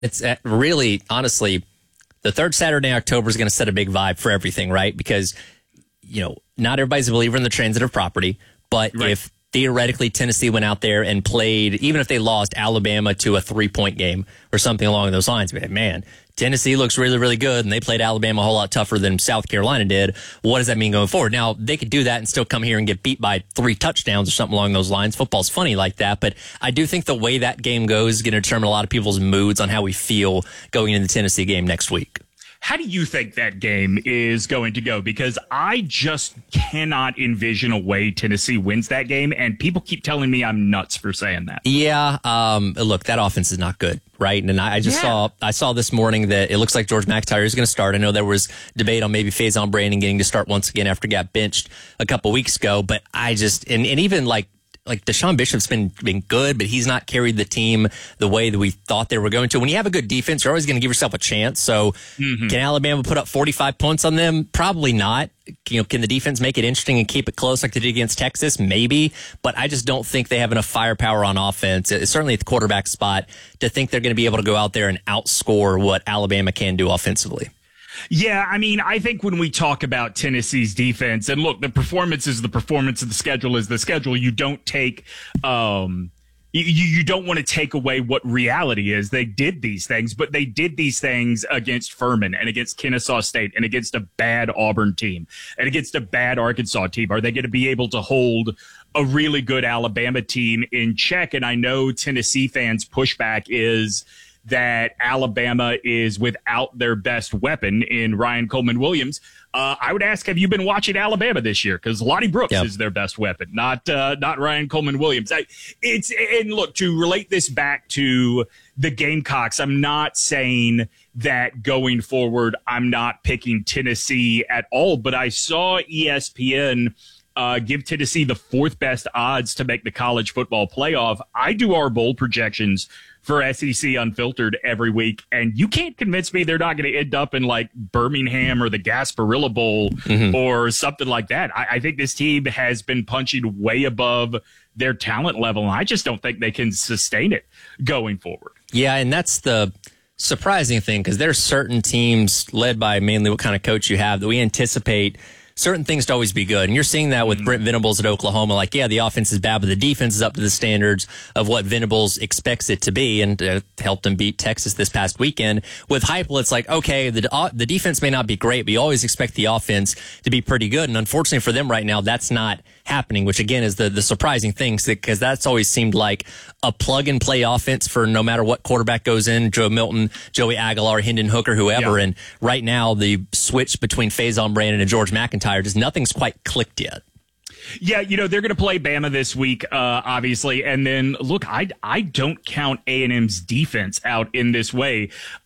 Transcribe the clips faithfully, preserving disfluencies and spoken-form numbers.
It's uh, really, honestly, the third Saturday in October is going to set a big vibe for everything, right? Because, you know, not everybody's a believer in the transitive property, but right. if theoretically Tennessee went out there and played, even if they lost Alabama to a three-point game or something along those lines, man, Tennessee looks really, really good, and they played Alabama a whole lot tougher than South Carolina did. What does that mean going forward? Now, they could do that and still come here and get beat by three touchdowns or something along those lines. Football's funny like that, but I do think the way that game goes is going to determine a lot of people's moods on how we feel going into the Tennessee game next week. How do you think that game is going to go? Because I just cannot envision a way Tennessee wins that game, and people keep telling me I'm nuts for saying that. Yeah, um, look, that offense is not good, right? And I, I just yeah. saw I saw this morning that it looks like George McIntyre is going to start. I know there was debate on maybe Faison Brandon getting to start once again after he got benched a couple weeks ago, but I just and, and even like. Like Deshaun Bishop's been been good, but he's not carried the team the way that we thought they were going to. When you have a good defense, you're always going to give yourself a chance. So mm-hmm. can Alabama put up forty-five points on them? Probably not. You know, can the defense make it interesting and keep it close like they did against Texas? Maybe. But I just don't think they have enough firepower on offense, it's certainly at the quarterback spot, to think they're going to be able to go out there and outscore what Alabama can do offensively. Yeah, I mean, I think when we talk about Tennessee's defense, and look, the performance is the performance, of the schedule is the schedule. You don't take, um, you, you don't want to take away what reality is. They did these things, but they did these things against Furman and against Kennesaw State and against a bad Auburn team and against a bad Arkansas team. Are they going to be able to hold a really good Alabama team in check? And I know Tennessee fans' pushback is that Alabama is without their best weapon in Ryan Coleman Williams. Uh, I would ask, have you been watching Alabama this year? Because Lonnie Brooks yep. is their best weapon, not uh, not Ryan Coleman Williams. I, it's and look, to relate this back to the Gamecocks, I'm not saying that going forward I'm not picking Tennessee at all, but I saw E S P N Uh, give Tennessee the fourth best odds to make the college football playoff. I do our bowl projections for S E C Unfiltered every week, and you can't convince me they're not going to end up in like Birmingham or the Gasparilla Bowl mm-hmm. or something like that. I, I think this team has been punching way above their talent level, and I just don't think they can sustain it going forward. Yeah, and that's the surprising thing, because there's certain teams led by mainly what kind of coach you have that we anticipate certain things to always be good. And you're seeing that with mm-hmm. Brent Venables at Oklahoma. Like, yeah, the offense is bad, but the defense is up to the standards of what Venables expects it to be, and uh, helped them beat Texas this past weekend. With Heupel, it's like, okay, the uh, the defense may not be great, but you always expect the offense to be pretty good. And unfortunately for them right now, that's not happening, which again is the, the surprising thing, because that's always seemed like a plug-and-play offense for no matter what quarterback goes in, Joe Milton, Joey Aguilar, Hendon Hooker, whoever. Yeah. And right now, the switch between Faison Brandon and George McIntyre, just nothing's quite clicked yet. Yeah, you know, they're going to play Bama this week, uh, obviously. And then, look, I, I don't count A and M's defense out in this way.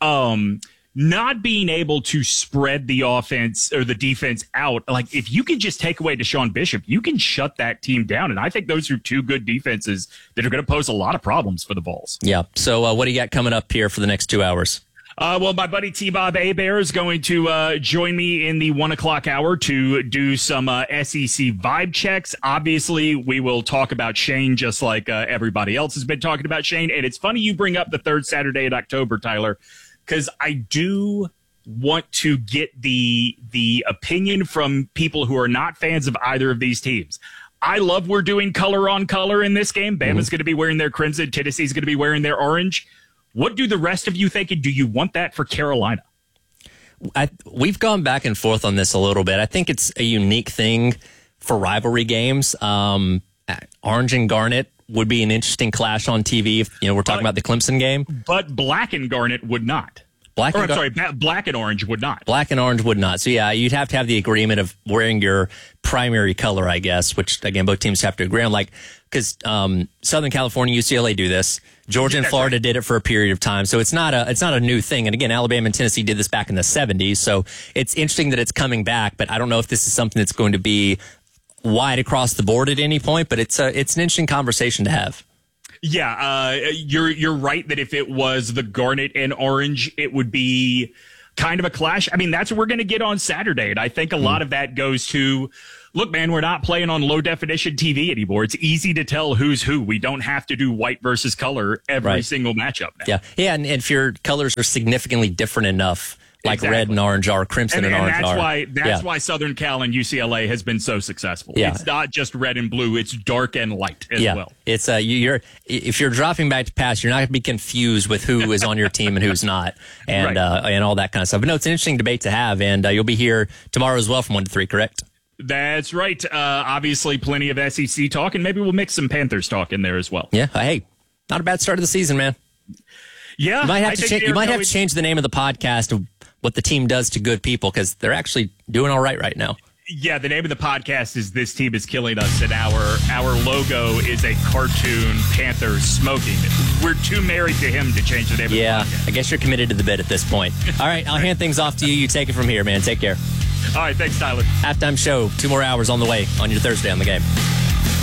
Um Not being able to spread the offense or the defense out, like if you can just take away Deshaun Bishop, you can shut that team down. And I think those are two good defenses that are going to pose a lot of problems for the Vols. Yeah. So uh, what do you got coming up here for the next two hours? Uh, well, my buddy T-Bob Hebert is going to uh, join me in the one o'clock hour to do some uh, S E C vibe checks. Obviously, we will talk about Shane just like uh, everybody else has been talking about Shane. And it's funny you bring up the third Saturday in October, Tyler, because I do want to get the the opinion from people who are not fans of either of these teams. I love we're doing color on color in this game. Bama's mm-hmm. going to be wearing their crimson. Tennessee's going to be wearing their orange. What do the rest of you think? And do you want that for Carolina? I, we've gone back and forth on this a little bit. I think it's a unique thing for rivalry games. Um, orange and garnet would be an interesting clash on T V if, you know, we're talking uh, about the Clemson game. But black and garnet would not. Black or, and I'm gar- sorry, black and orange would not. Black and orange would not. So, yeah, you'd have to have the agreement of wearing your primary color, I guess, which, again, both teams have to agree on. Like, because um, Southern California, U C L A do this. Georgia and Florida right. did it for a period of time. So it's not a it's not a new thing. And, again, Alabama and Tennessee did this back in the seventies. So it's interesting that it's coming back. But I don't know if this is something that's going to be wide across the board at any point. But it's a, it's an interesting conversation to have. Yeah, uh, you're you're right that if it was the garnet and orange, it would be kind of a clash. I mean, that's what we're going to get on Saturday. And I think a mm. lot of that goes to, look, man, we're not playing on low definition T V anymore. It's easy to tell who's who. We don't have to do white versus color every right. single matchup now. Yeah. Yeah. And, and if your colors are significantly different enough, like exactly. red and orange are, crimson and, and, and orange that's are. Why, that's yeah. why Southern Cal and U C L A has been so successful. Yeah. It's not just red and blue. It's dark and light as yeah. well. It's uh, you're if you're dropping back to pass, you're not going to be confused with who is on your team and who's not, and right. uh, and all that kind of stuff. But no, it's an interesting debate to have, and uh, you'll be here tomorrow as well from one to three, correct? That's right. Uh, obviously, plenty of S E C talk, and maybe we'll mix some Panthers talk in there as well. Yeah. Uh, hey, not a bad start of the season, man. Yeah. You might have I to, cha- you might have to change the name of the podcast to what the team does to good people, because they're actually doing all right right now. Yeah, the name of the podcast is This Team is Killing Us, and our our logo is a cartoon panther smoking. We're too married to him to change the name yeah, of the podcast. I guess you're committed to the bit at this point. All right, I'll hand things off to you. You take it from here, man. Take care. All right, thanks, Tyler. Halftime show, two more hours on the way on your Thursday on the Game.